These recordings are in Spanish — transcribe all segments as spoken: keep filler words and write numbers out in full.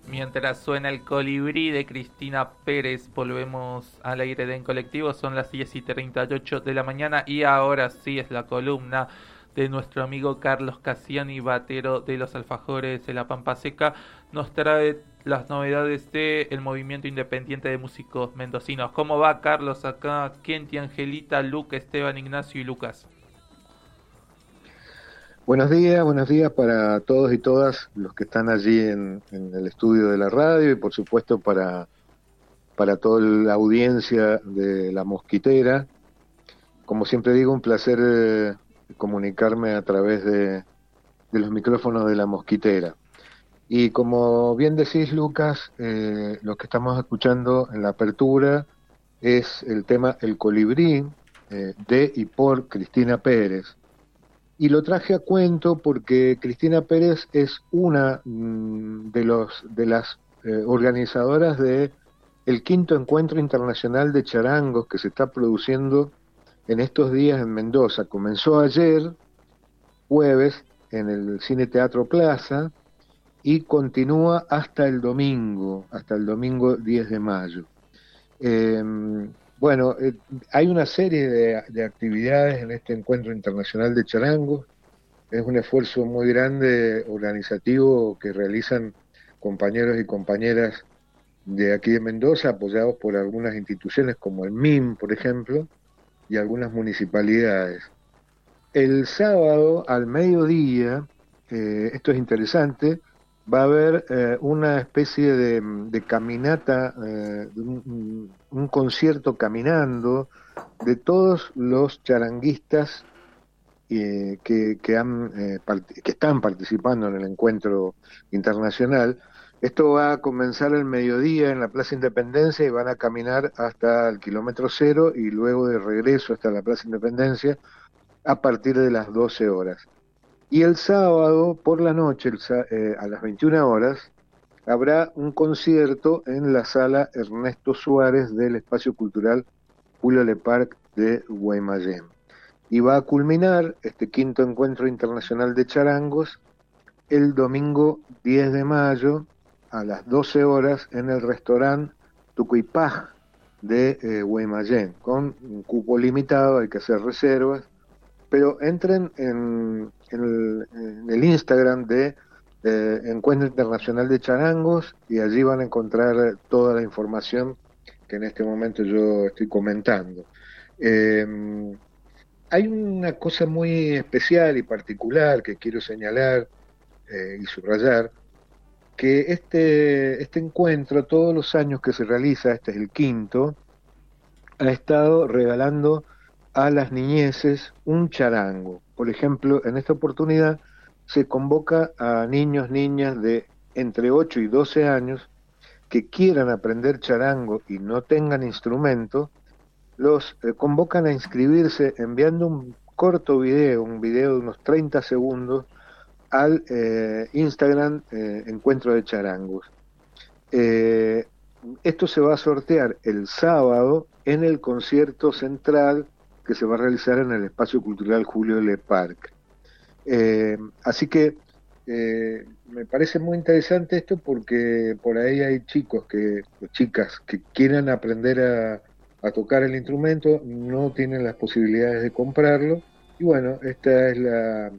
Mientras suena el colibrí de Cristina Pérez, volvemos al aire de En Colectivo. Son las diez y treinta y ocho de la mañana y ahora sí es la columna de nuestro amigo Carlos Cassiani, batero de los Alfajores de la Pampa Seca. Nos trae las novedades del movimiento independiente de músicos mendocinos. ¿Cómo va, Carlos? Acá Kenty, Angelita, Luca, Esteban, Ignacio y Lucas. Buenos días, buenos días para todos y todas los que están allí en, en el estudio de la radio y por supuesto para, para toda la audiencia de La Mosquitera. Como siempre digo, un placer eh, comunicarme a través de, de los micrófonos de La Mosquitera. Y como bien decís, Lucas, eh, lo que estamos escuchando en la apertura es el tema El Colibrí, eh, de y por Cristina Pérez. Y lo traje a cuento porque Cristina Pérez es una mmm, de los de las eh, organizadoras de el quinto encuentro internacional de charangos que se está produciendo en estos días en Mendoza. Comenzó ayer, jueves, en el Cine Teatro Plaza y continúa hasta el domingo, hasta el domingo diez de mayo. Eh, Bueno, eh, hay una serie de, de actividades en este encuentro internacional de charangos. Es un esfuerzo muy grande organizativo que realizan compañeros y compañeras de aquí de Mendoza, apoyados por algunas instituciones como el M I M, por ejemplo, y algunas municipalidades. El sábado al mediodía, eh, esto es interesante, va a haber eh, una especie de, de caminata, eh, un, un concierto caminando de todos los charanguistas eh, que, que, han, eh, part- que están participando en el encuentro internacional. Esto va a comenzar el mediodía en la Plaza Independencia y van a caminar hasta el kilómetro cero y luego de regreso hasta la Plaza Independencia a partir de las doce horas. Y el sábado por la noche, el, eh, a las veintiuna horas, habrá un concierto en la sala Ernesto Suárez del Espacio Cultural Julio Leparc de Guaymallén. Y va a culminar este quinto encuentro internacional de charangos el domingo diez de mayo a las doce horas en el restaurante Tucuipaj de eh, Guaymallén, con un cupo limitado, hay que hacer reservas, pero entren en, en, el, en el Instagram de eh, Encuentro Internacional de Charangos y allí van a encontrar toda la información que en este momento yo estoy comentando. Eh, Hay una cosa muy especial y particular que quiero señalar eh, y subrayar, que este, este encuentro, todos los años que se realiza, este es el quinto, ha estado regalando a las niñeces un charango. Por ejemplo, en esta oportunidad se convoca a niños, niñas de entre ocho y doce años que quieran aprender charango y no tengan instrumento, los eh, convocan a inscribirse enviando un corto video, un video de unos treinta segundos, al eh, Instagram eh, Encuentro de Charangos. Eh, Esto se va a sortear el sábado en el concierto central que se va a realizar en el Espacio Cultural Julio Leparc. Eh, así que eh, me parece muy interesante esto porque por ahí hay chicos que, o chicas que quieran aprender a, a tocar el instrumento, no tienen las posibilidades de comprarlo. Y bueno, esta es la,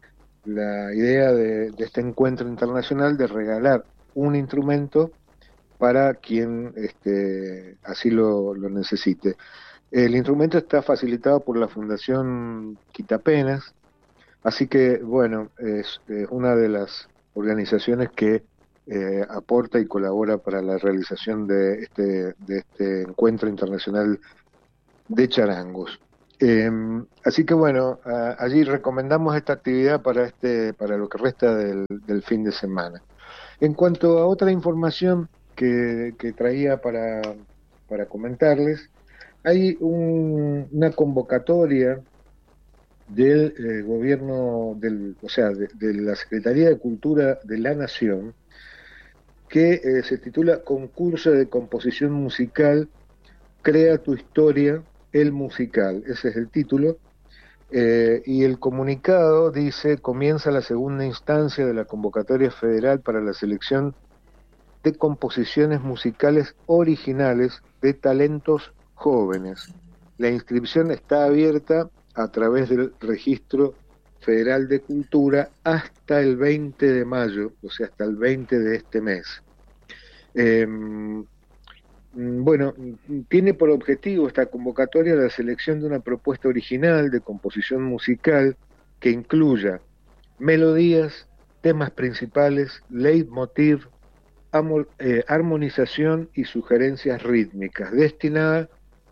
la idea de, de este encuentro internacional de regalar un instrumento para quien este, así lo, lo necesite. El instrumento está facilitado por la Fundación Quitapenas, así que bueno, es, es una de las organizaciones que eh, aporta y colabora para la realización de este, de este encuentro internacional de charangos. Eh, Así que bueno, a, allí recomendamos esta actividad para, este, para lo que resta del, del fin de semana. En cuanto a otra información que, que traía para, para comentarles, hay un, una convocatoria del eh, gobierno, del, o sea, de, de la Secretaría de Cultura de la Nación, que eh, se titula Concurso de Composición Musical, Crea tu Historia, el Musical. Ese es el título. Eh, y el comunicado dice, comienza la segunda instancia de la convocatoria federal para la selección de composiciones musicales originales de talentos jóvenes. La inscripción está abierta a través del Registro Federal de Cultura hasta el veinte de mayo, o sea, hasta el veinte de este mes. Eh, bueno, tiene por objetivo esta convocatoria la selección de una propuesta original de composición musical que incluya melodías, temas principales, leitmotiv, amor, eh, armonización y sugerencias rítmicas, destinada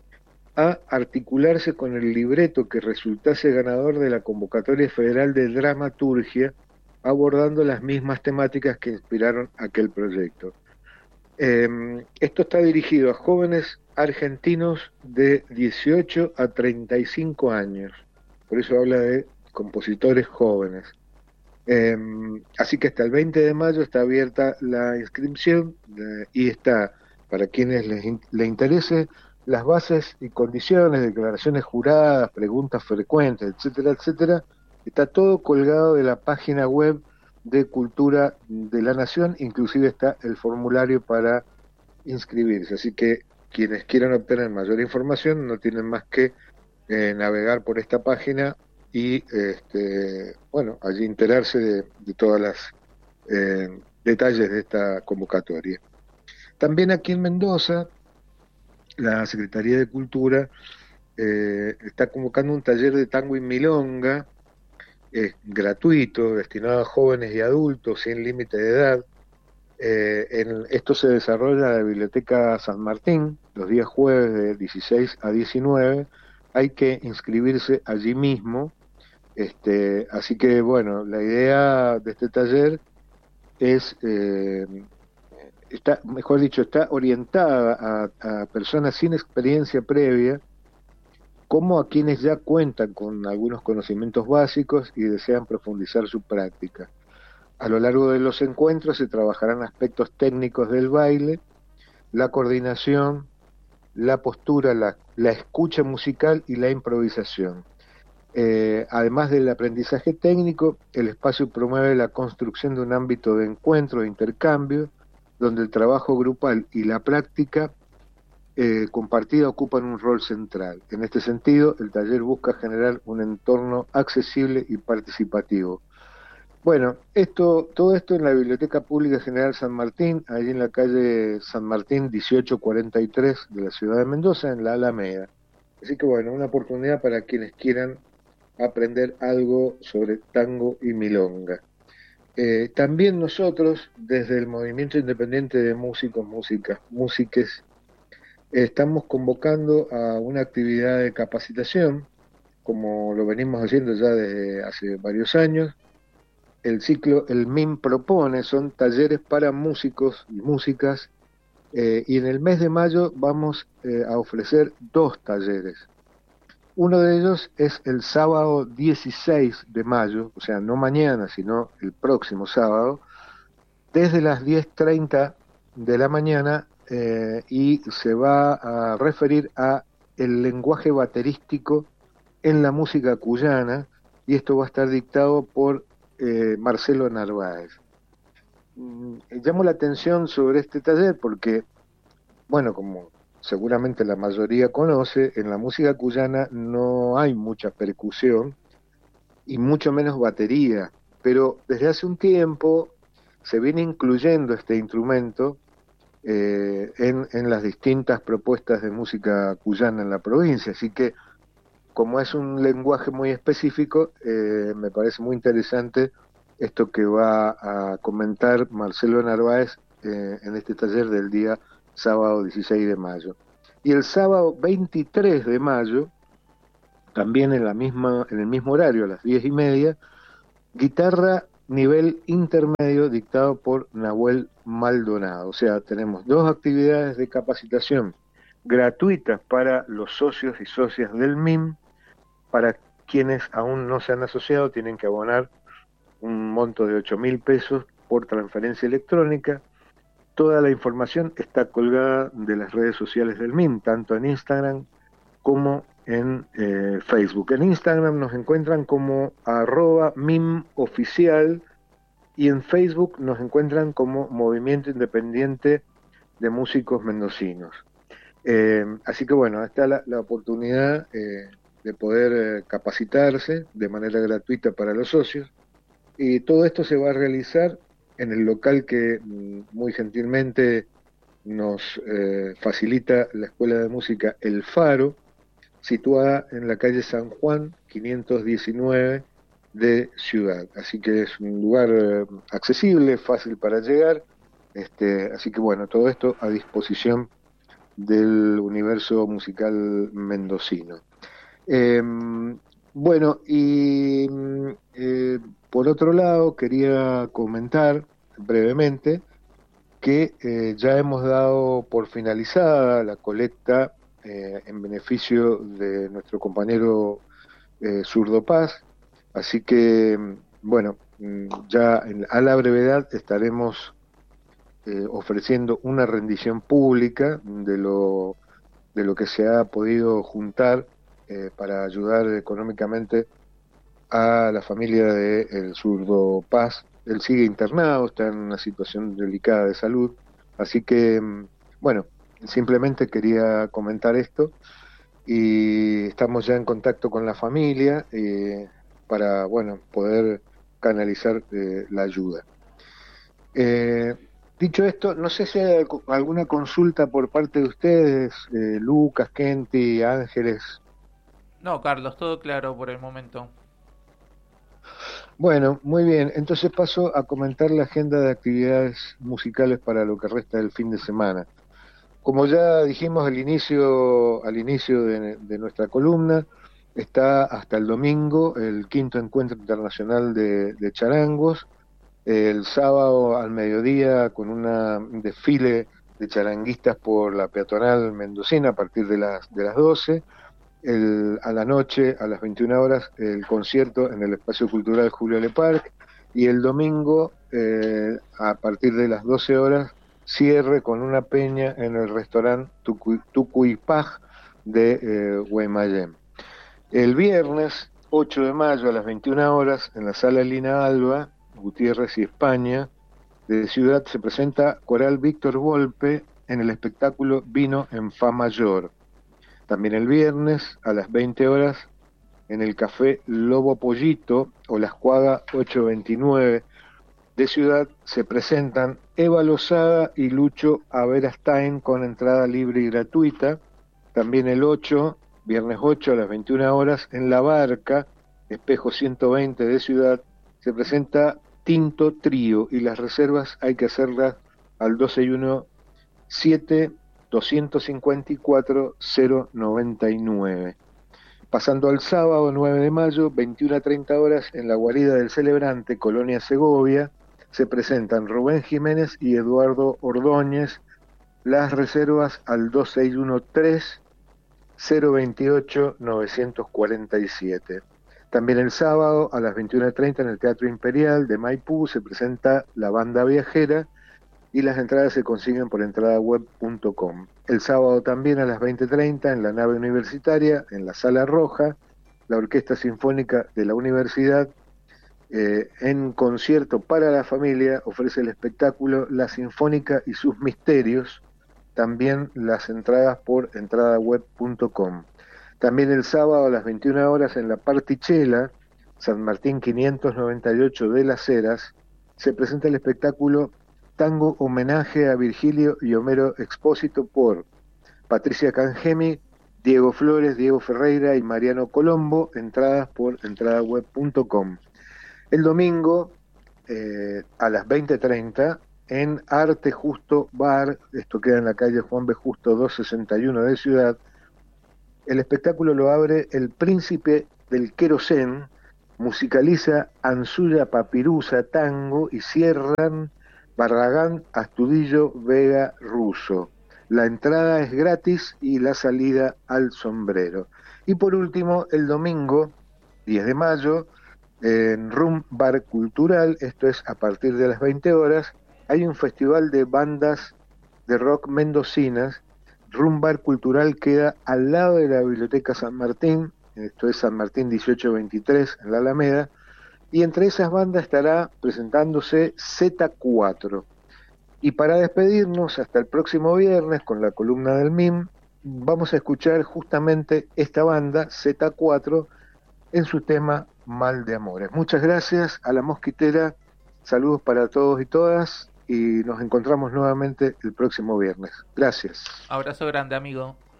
a articularse con el libreto que resultase ganador de la Convocatoria Federal de Dramaturgia, abordando las mismas temáticas que inspiraron aquel proyecto. Eh, esto está dirigido a jóvenes argentinos de dieciocho a treinta y cinco años, por eso habla de compositores jóvenes. Eh, así que hasta el veinte de mayo está abierta la inscripción eh, y está, para quienes les, les interese, las bases y condiciones, declaraciones juradas, preguntas frecuentes, etcétera, etcétera, está todo colgado de la página web de Cultura de la Nación, inclusive está el formulario para inscribirse, así que quienes quieran obtener mayor información no tienen más que eh, navegar por esta página y este, bueno, allí enterarse de, de todas las eh, detalles de esta convocatoria. También aquí en Mendoza, la Secretaría de Cultura eh, está convocando un taller de tango y milonga eh, gratuito, destinado a jóvenes y adultos, sin límite de edad. Eh, en, esto se desarrolla en la Biblioteca San Martín, los días jueves de dieciséis a diecinueve. Hay que inscribirse allí mismo. Este, así que, bueno, la idea de este taller es... Eh, está, mejor dicho, está orientada a, a personas sin experiencia previa, como a quienes ya cuentan con algunos conocimientos básicos y desean profundizar su práctica. A lo largo de los encuentros se trabajarán aspectos técnicos del baile, la coordinación, la postura, la, la escucha musical y la improvisación. Eh, además del aprendizaje técnico, el espacio promueve la construcción de un ámbito de encuentro e intercambio, donde el trabajo grupal y la práctica eh, compartida ocupan un rol central. En este sentido, el taller busca generar un entorno accesible y participativo. Bueno, esto, todo esto en la Biblioteca Pública General San Martín, allí en la calle San Martín dieciocho cuarenta y tres de la ciudad de Mendoza, en la Alameda. Así que bueno, una oportunidad para quienes quieran aprender algo sobre tango y milonga. Eh, también nosotros, desde el Movimiento Independiente de Músicos, Músicas, Músiques, eh, estamos convocando a una actividad de capacitación, como lo venimos haciendo ya desde hace varios años. El ciclo, el M I M propone, son talleres para músicos y músicas, eh, y en el mes de mayo vamos eh, a ofrecer dos talleres. Uno de ellos es el sábado dieciséis de mayo, o sea, no mañana, sino el próximo sábado, desde las diez treinta de la mañana, eh, y se va a referir a el lenguaje baterístico en la música cuyana, y esto va a estar dictado por eh, Marcelo Narváez. Mm, llamo la atención sobre este taller porque, bueno, como seguramente la mayoría conoce, en la música cuyana no hay mucha percusión y mucho menos batería, pero desde hace un tiempo se viene incluyendo este instrumento eh, en, en las distintas propuestas de música cuyana en la provincia, así que como es un lenguaje muy específico, eh, me parece muy interesante esto que va a comentar Marcelo Narváez eh, en este taller del día sábado dieciséis de mayo. Y el sábado veintitrés de mayo, también en, la misma, en el mismo horario, a las diez y media, guitarra nivel intermedio dictado por Nahuel Maldonado. O sea, tenemos dos actividades de capacitación gratuitas para los socios y socias del M I M. Para quienes aún no se han asociado, tienen que abonar un monto de ocho mil pesos por transferencia electrónica. Toda la información está colgada de las redes sociales del M I M, tanto en Instagram como en eh, Facebook. En Instagram nos encuentran como arroba M I M oficial y en Facebook nos encuentran como Movimiento Independiente de Músicos Mendocinos. Eh, así que bueno, está la, la oportunidad eh, de poder eh, capacitarse de manera gratuita para los socios, y todo esto se va a realizar en el local que mm, muy gentilmente nos eh, facilita la Escuela de Música El Faro, situada en la calle San Juan quinientos diecinueve de Ciudad. Así que es un lugar eh, accesible, fácil para llegar. Este, así que bueno, todo esto a disposición del universo musical mendocino. Eh, bueno, y eh, por otro lado, quería comentar brevemente que eh, ya hemos dado por finalizada la colecta eh, en beneficio de nuestro compañero eh, Zurdo Paz, así que, bueno, ya en, a la brevedad estaremos eh, ofreciendo una rendición pública de lo, de lo que se ha podido juntar eh, para ayudar económicamente a la familia de el Zurdo Paz. Él sigue internado, está en una situación delicada de salud, así que, bueno, simplemente quería comentar esto, y estamos ya en contacto con la familia eh, para, bueno, poder canalizar eh, la ayuda. Eh, dicho esto, no sé si hay alguna consulta por parte de ustedes, eh, Lucas, Kenty, Ángeles. No, Carlos, todo claro por el momento. Bueno, muy bien. Entonces paso a comentar la agenda de actividades musicales para lo que resta del fin de semana. Como ya dijimos al inicio, al inicio de, de nuestra columna, está hasta el domingo el quinto encuentro internacional de, de charangos. El sábado al mediodía con una, un desfile de charanguistas por la peatonal mendocina a partir de las, de las doce. El, a la noche, a las veintiuna horas, el concierto en el Espacio Cultural Julio Le Parc, y el domingo, eh, a partir de las doce horas, cierre con una peña en el restaurante Tucuipaj de eh, Guaymallén. El viernes ocho de mayo a las veintiuna horas, en la Sala Lina Alba, Gutiérrez y España, de Ciudad, se presenta Coral Víctor Volpe en el espectáculo Vino en Fa Mayor. También el viernes a las veinte horas en el Café Lobo Pollito o La Escuaga ochocientos veintinueve de Ciudad se presentan Eva Lozada y Lucho Averastain con entrada libre y gratuita. También el ocho, viernes ocho a las veintiuna horas en La Barca, Espejo ciento veinte de Ciudad, se presenta Tinto Trío, y las reservas hay que hacerlas al doce y uno siete doscientos cincuenta y cuatro cero noventa y nueve. Pasando al sábado nueve de mayo, veintiuna a treinta horas, en la guarida del Celebrante, Colonia Segovia, se presentan Rubén Jiménez y Eduardo Ordóñez. Las reservas al dos seis uno tres cero veintiocho novecientos cuarenta y siete. También el sábado a las veintiuna treinta en el Teatro Imperial de Maipú se presenta La Banda Viajera, y las entradas se consiguen por entradaweb punto com. El sábado también a las veinte treinta en la nave universitaria, en la Sala Roja, la Orquesta Sinfónica de la Universidad, eh, en concierto para la familia, ofrece el espectáculo La Sinfónica y sus Misterios, también las entradas por entradaweb punto com. También el sábado a las veintiuna horas en la Partichela, San Martín quinientos noventa y ocho de Las Heras, se presenta el espectáculo Tango Homenaje a Virgilio y Homero Expósito por Patricia Cangemi, Diego Flores, Diego Ferreira y Mariano Colombo, entradas por entradaweb punto com. El domingo eh, a las veinte treinta en Arte Justo Bar, esto queda en la calle Juan B. Justo doscientos sesenta y uno de Ciudad, el espectáculo lo abre El Príncipe del Querosén, musicaliza Ansuya Papirusa Tango y cierran Barragán, Astudillo, Vega, Russo. La entrada es gratis y la salida al sombrero. Y por último, el domingo, diez de mayo, en Rum Bar Cultural, esto es a partir de las veinte horas, hay un festival de bandas de rock mendocinas. Rum Bar Cultural queda al lado de la Biblioteca San Martín, esto es San Martín dieciocho veintitrés en la Alameda, y entre esas bandas estará presentándose Z cuatro. Y para despedirnos hasta el próximo viernes con la columna del M I M, vamos a escuchar justamente esta banda, Z cuatro, en su tema Mal de Amores. Muchas gracias a La Mosquitera, saludos para todos y todas, y nos encontramos nuevamente el próximo viernes. Gracias. Abrazo grande, amigo.